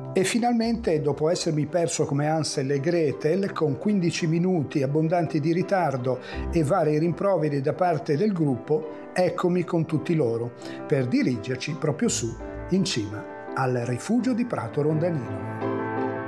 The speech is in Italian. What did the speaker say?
E finalmente, dopo essermi perso come Hansel e Gretel, con 15 minuti abbondanti di ritardo e vari rimproveri da parte del gruppo, eccomi con tutti loro, per dirigerci proprio su, in cima, al rifugio di Prato Rondanino.